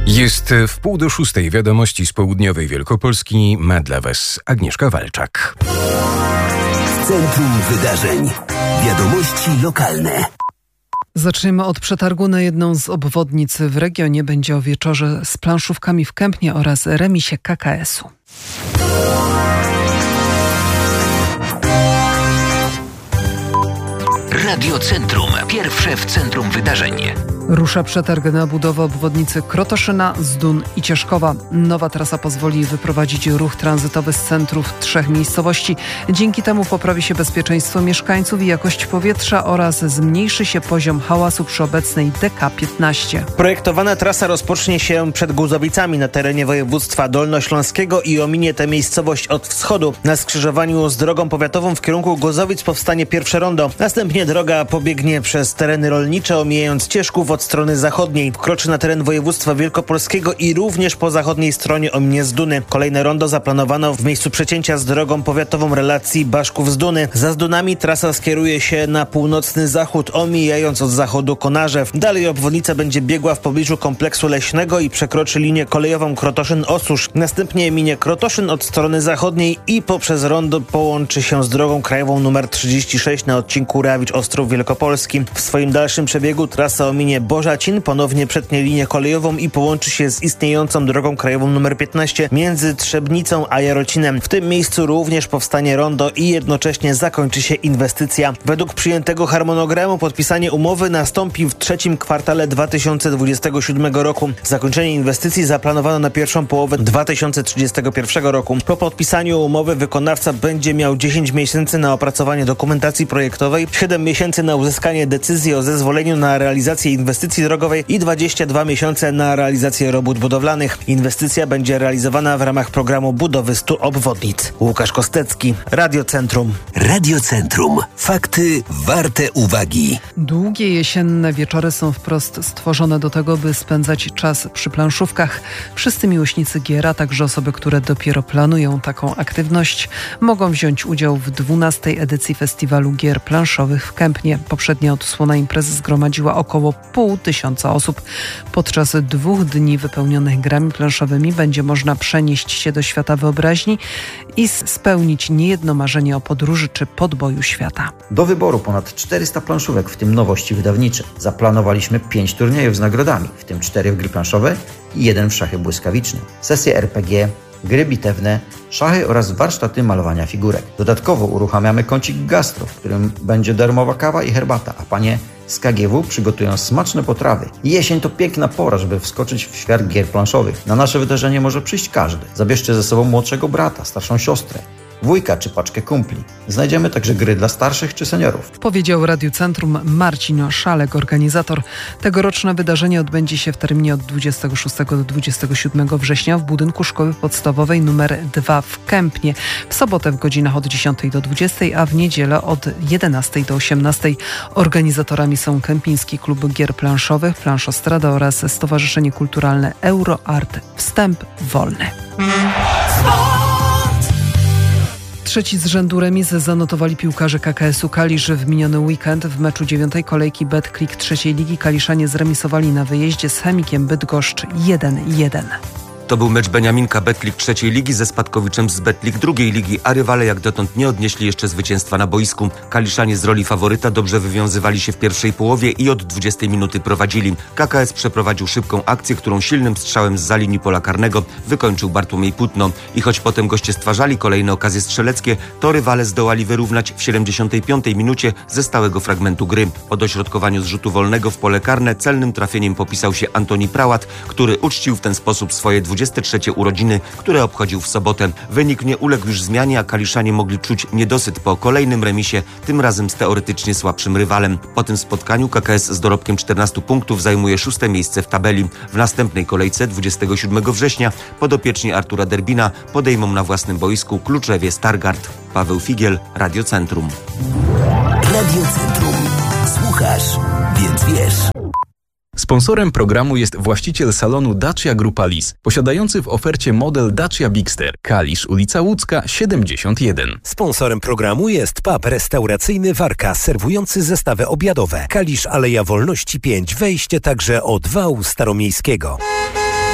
Jest 5:45. Wiadomości z południowej Wielkopolski. Ma dla Was Agnieszka Walczak. Centrum Wydarzeń. Wiadomości lokalne. Zaczniemy od przetargu na jedną z obwodnic w regionie. Będzie o wieczorze z planszówkami w Kępnie oraz remisie KKS-u. Radio Centrum. Pierwsze w centrum wydarzeń. Rusza przetarg na budowę obwodnicy Krotoszyna, Zdun i Cieszkowa. Nowa trasa pozwoli wyprowadzić ruch tranzytowy z centrów 3 miejscowości. Dzięki temu poprawi się bezpieczeństwo mieszkańców i jakość powietrza oraz zmniejszy się poziom hałasu przy obecnej DK15. Projektowana trasa rozpocznie się przed Guzowicami na terenie województwa dolnośląskiego i ominie tę miejscowość od wschodu. Na skrzyżowaniu z drogą powiatową w kierunku Gozowic powstanie pierwsze rondo. Następnie droga pobiegnie przez tereny rolnicze, omijając Cieszków od strony zachodniej. Wkroczy na teren województwa wielkopolskiego i również po zachodniej stronie ominie Zduny. Kolejne rondo zaplanowano w miejscu przecięcia z drogą powiatową relacji Baszków-Zduny. Za Zdunami trasa skieruje się na północny zachód, omijając od zachodu Konarzew. Dalej obwodnica będzie biegła w pobliżu kompleksu leśnego i przekroczy linię kolejową Krotoszyn-Osusz. Następnie minie Krotoszyn od strony zachodniej i poprzez rondo połączy się z drogą krajową nr 36 na odcinku Rawicz-Ostrów Wielkopolski. W swoim dalszym przebiegu trasa ominie Bożacin, ponownie przetnie linię kolejową i połączy się z istniejącą drogą krajową nr 15 między Trzebnicą a Jarocinem. W tym miejscu również powstanie rondo i jednocześnie zakończy się inwestycja. Według przyjętego harmonogramu podpisanie umowy nastąpi w trzecim kwartale 2027 roku. Zakończenie inwestycji zaplanowano na pierwszą połowę 2031 roku. Po podpisaniu umowy wykonawca będzie miał 10 miesięcy na opracowanie dokumentacji projektowej, 7 miesięcy na uzyskanie decyzji o zezwoleniu na realizację inwestycji drogowej i 22 miesiące na realizację robót budowlanych. Inwestycja będzie realizowana w ramach programu budowy 100 obwodnic. Łukasz Kostecki, Radio Centrum. Radio Centrum. Fakty warte uwagi. Długie jesienne wieczory są wprost stworzone do tego, by spędzać czas przy planszówkach. Wszyscy miłośnicy gier, a także osoby, które dopiero planują taką aktywność, mogą wziąć udział w 12. edycji Festiwalu Gier Planszowych w Kępnie. Poprzednia odsłona imprezy zgromadziła około 500 osób. Podczas 2 dni wypełnionych grami planszowymi będzie można przenieść się do świata wyobraźni i spełnić niejedno marzenie o podróży czy podboju świata. Do wyboru ponad 400 planszówek, w tym nowości wydawnicze. Zaplanowaliśmy 5 turniejów z nagrodami, w tym 4 w gry planszowe i 1 w szachy błyskawiczne. Sesje RPG, gry bitewne, szachy oraz warsztaty malowania figurek. Dodatkowo uruchamiamy kącik gastro, w którym będzie darmowa kawa i herbata, a panie z KGW przygotują smaczne potrawy. Jesień to piękna pora, żeby wskoczyć w świat gier planszowych. Na nasze wydarzenie może przyjść każdy. Zabierzcie ze sobą młodszego brata, starszą siostrę, wujka czy paczkę kumpli. Znajdziemy także gry dla starszych czy seniorów. Powiedział Radiu Centrum Marcin Szalek, organizator. Tegoroczne wydarzenie odbędzie się w terminie od 26 do 27 września w budynku Szkoły Podstawowej nr 2 w Kępnie. W sobotę w godzinach od 10 do 20, a w niedzielę od 11 do 18. Organizatorami są Kępiński Klub Gier Planszowych, Planszostrada oraz Stowarzyszenie Kulturalne Euroart. Wstęp wolny. Trzeci z rzędu remis zanotowali piłkarze KKS-u Kalisz w miniony weekend. W meczu 9. kolejki Betclic trzeciej ligi kaliszanie zremisowali na wyjeździe z Chemikiem Bydgoszcz 1-1. To był mecz Beniaminka Betclic trzeciej ligi ze Spadkowiczem z Betclic drugiej ligi, a rywale jak dotąd nie odnieśli jeszcze zwycięstwa na boisku. Kaliszanie z roli faworyta dobrze wywiązywali się w pierwszej połowie i od 20 minuty prowadzili. KKS przeprowadził szybką akcję, którą silnym strzałem zza linii pola karnego wykończył Bartłomiej Płótno. I choć potem goście stwarzali kolejne okazje strzeleckie, to rywale zdołali wyrównać w 75 minucie ze stałego fragmentu gry. Po dośrodkowaniu z rzutu wolnego w pole karne celnym trafieniem popisał się Antoni Prałat, który uczcił w ten sposób swoje 23 urodziny, które obchodził w sobotę. Wynik nie uległ już zmianie, a kaliszanie mogli czuć niedosyt po kolejnym remisie, tym razem z teoretycznie słabszym rywalem. Po tym spotkaniu KKS z dorobkiem 14 punktów zajmuje 6. miejsce w tabeli. W następnej kolejce 27 września podopieczni Artura Derbina podejmą na własnym boisku Kluczewie Stargard. Paweł Figiel, Radio Centrum. Radio Centrum. Słuchasz, więc wiesz. Sponsorem programu jest właściciel salonu Dacia Grupa Lis, posiadający w ofercie model Dacia Bigster. Kalisz, ulica Łódzka, 71. Sponsorem programu jest pub restauracyjny Warka, serwujący zestawy obiadowe. Kalisz, Aleja Wolności 5, wejście także od wału staromiejskiego.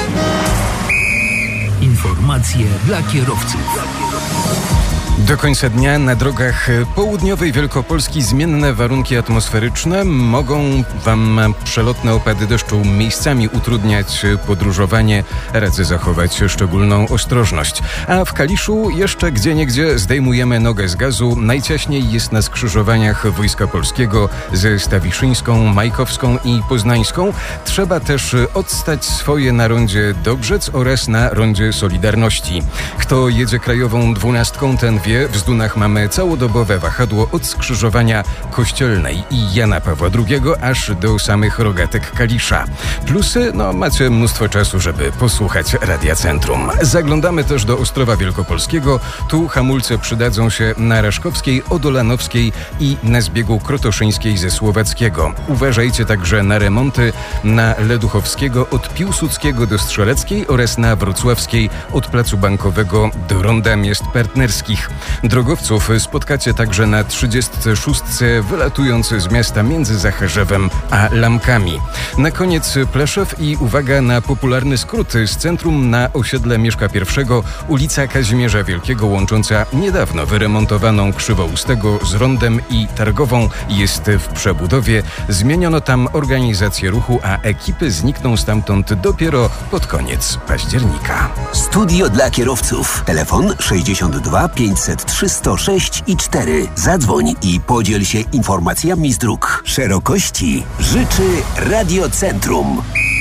Informacje dla kierowców. Do końca dnia na drogach południowej Wielkopolski zmienne warunki atmosferyczne mogą Wam przelotne opady deszczu miejscami utrudniać podróżowanie. Radzę zachować szczególną ostrożność. A w Kaliszu jeszcze gdzieniegdzie zdejmujemy nogę z gazu. Najciaśniej jest na skrzyżowaniach Wojska Polskiego ze Stawiszyńską, Majkowską i Poznańską. Trzeba też odstać swoje na rondzie Dobrzec oraz na rondzie Solidarności. Kto jedzie krajową 12, ten wie, w Zdunach mamy całodobowe wahadło od skrzyżowania Kościelnej i Jana Pawła II aż do samych rogatek Kalisza. Plusy? Macie mnóstwo czasu, żeby posłuchać Radia Centrum. Zaglądamy też do Ostrowa Wielkopolskiego. Tu hamulce przydadzą się na Raszkowskiej, Odolanowskiej i na zbiegu Krotoszyńskiej ze Słowackiego. Uważajcie także na remonty na Leduchowskiego od Piłsudskiego do Strzeleckiej oraz na Wrocławskiej od Placu Bankowego do Ronda Miast Partnerskich. Drogowców spotkacie także na 36 wylatując z miasta między Zacharzewem a Lamkami. Na koniec Pleszew i uwaga na popularny skrót z centrum na osiedle Mieszka I, ulica Kazimierza Wielkiego łącząca niedawno wyremontowaną Krzywoustego z Rondem i Targową jest w przebudowie. Zmieniono tam organizację ruchu, a ekipy znikną stamtąd dopiero pod koniec października. Studio dla kierowców. Telefon 62 503 106 i 4. Zadzwoń i podziel się informacjami z dróg. Szerokości życzy Radio Centrum.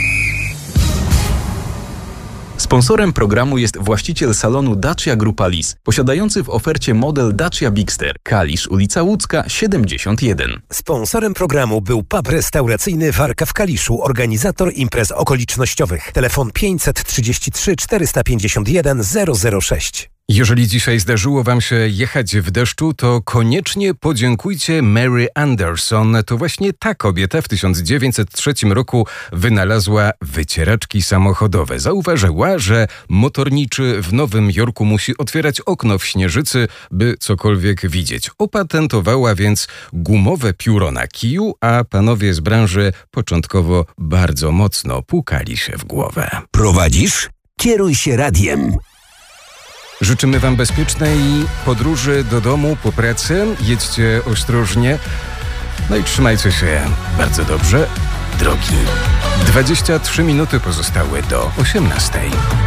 Sponsorem programu jest właściciel salonu Dacia Grupa Lis, posiadający w ofercie model Dacia Bigster, Kalisz, ulica Łódzka, 71. Sponsorem programu był pub restauracyjny Warka w Kaliszu, organizator imprez okolicznościowych. Telefon 533 451 006. Jeżeli dzisiaj zdarzyło Wam się jechać w deszczu, to koniecznie podziękujcie Mary Anderson. To właśnie ta kobieta w 1903 roku wynalazła wycieraczki samochodowe. Zauważyła, że motorniczy w Nowym Jorku musi otwierać okno w śnieżycy, by cokolwiek widzieć. Opatentowała więc gumowe pióro na kiju, a panowie z branży początkowo bardzo mocno pukali się w głowę. Prowadzisz? Kieruj się radiem. Życzymy Wam bezpiecznej podróży do domu po pracy. Jedźcie ostrożnie. I trzymajcie się bardzo dobrze, drogi. 23 minuty pozostały do 18.